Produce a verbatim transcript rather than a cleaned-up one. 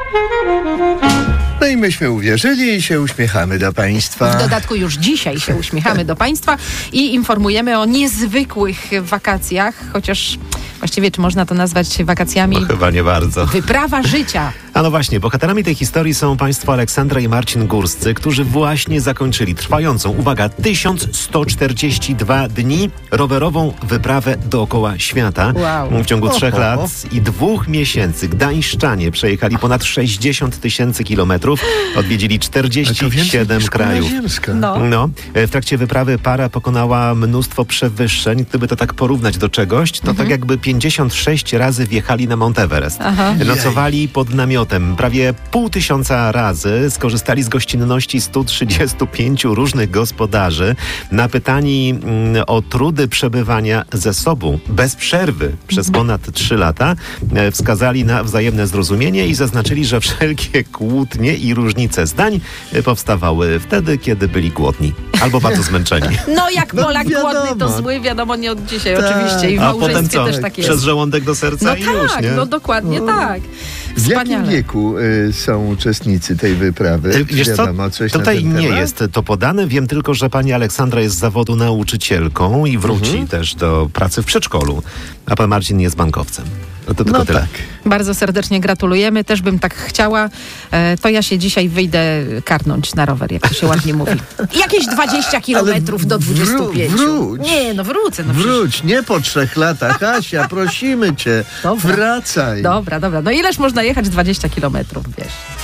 No i myśmy uwierzyli i się uśmiechamy do państwa. W dodatku już dzisiaj się uśmiechamy do państwa i informujemy o niezwykłych wakacjach, chociaż właściwie czy można to nazwać wakacjami? No, chyba nie bardzo. Wyprawa życia. A no właśnie, bohaterami tej historii są państwo Aleksandra i Marcin Górscy, którzy właśnie zakończyli trwającą, uwaga, tysiąc sto czterdzieści dwa dni rowerową wyprawę dookoła świata. Wow. W ciągu trzech Oho. lat i dwóch miesięcy gdańszczanie przejechali ponad sześćdziesiąt tysięcy kilometrów, odwiedzili czterdzieści siedem krajów. No. No, w trakcie wyprawy para pokonała mnóstwo przewyższeń. Gdyby to tak porównać do czegoś, to Mhm. tak jakby pięćdziesiąt sześć razy wjechali na Mount Everest. Aha. Nocowali pod namiotem prawie pół tysiąca razy, skorzystali z gościnności stu trzydziestu pięciu różnych gospodarzy. Napytani mm, o trudy przebywania ze sobą bez przerwy przez ponad trzy lata, e, wskazali na wzajemne zrozumienie i zaznaczyli, że wszelkie kłótnie i różnice zdań e, powstawały wtedy, kiedy byli głodni albo bardzo zmęczeni. No jak No Polak wiadomo. głodny to zły, wiadomo nie od dzisiaj Tak. oczywiście i w A potem małżeństwie co? też tak jest. Przez żołądek do serca No i tak, już, nie? no dokładnie tak. W jakim Wspaniale. wieku y, są uczestnicy tej wyprawy? E, Wiesz co, Wiadomo coś na tutaj ten nie temat? jest to podane. Wiem tylko, że pani Aleksandra jest z zawodu nauczycielką i wróci Mhm. też do pracy w przedszkolu, a pan Marcin jest bankowcem. No to tylko No tyle. tak. Bardzo serdecznie gratulujemy, też bym tak chciała. E, to ja się dzisiaj wyjdę karnąć na rower, jak to się ładnie mówi. Jakieś dwadzieścia kilometrów do dwudziestu pięciu. wróć. Nie, no wrócę. No przecież- Wróć, nie po trzech latach. Asia, prosimy cię, Dobra. wracaj. Dobra, dobra. No ileż można jechać dwadzieścia kilometrów, wiesz.